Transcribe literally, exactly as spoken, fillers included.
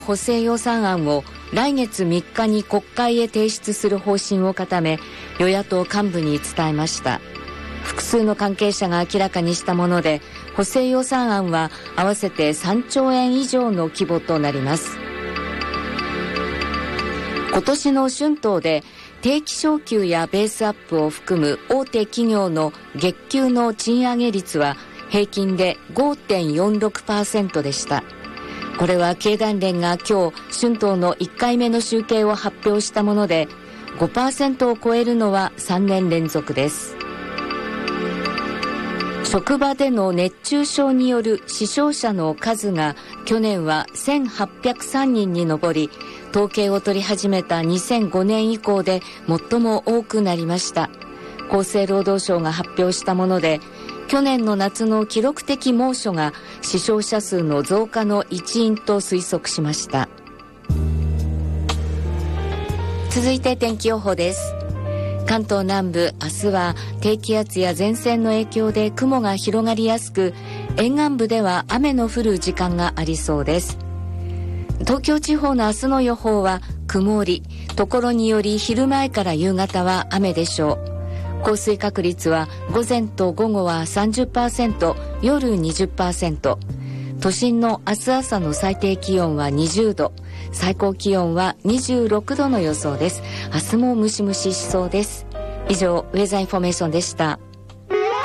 補正予算案を来月みっかに国会へ提出する方針を固め、与野党幹部に伝えました。複数の関係者が明らかにしたもので、補正予算案は合わせてさんちょうえん以上の規模となります。今年の春闘で定期昇給やベースアップを含む大手企業の月給の賃上げ率は平均で ごてんよんろくパーセント でした。これは経団連が今日春闘のいっかいめの集計を発表したもので、 ごパーセント を超えるのはさんねん連続です。職場での熱中症による死傷者の数が去年はせんはっぴゃくさんにんに上り、統計を取り始めたにせんごねん以降で最も多くなりました。厚生労働省が発表したもので、去年の夏の記録的猛暑が死傷者数の増加の一因と推測しました。続いて天気予報です。関東南部、明日は低気圧や前線の影響で雲が広がりやすく、沿岸部では雨の降る時間がありそうです。東京地方の明日の予報は曇り、ところにより昼前から夕方は雨でしょう。降水確率は午前と午後は さんじゅっパーセント、夜 にじゅっパーセント。都心の明日朝の最低気温はにじゅうど、最高気温はにじゅうろくどの予想です。明日もムシムシしそうです。以上、ウェザーインフォメーションでした。